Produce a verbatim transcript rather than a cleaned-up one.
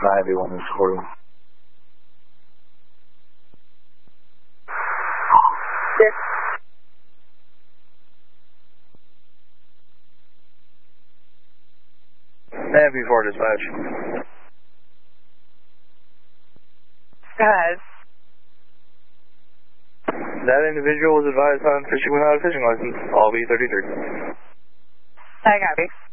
five eight one is forty. Six. Navy four dispatch. Go ahead. That individual was advised on fishing without a fishing license. All B thirty-three. I copy.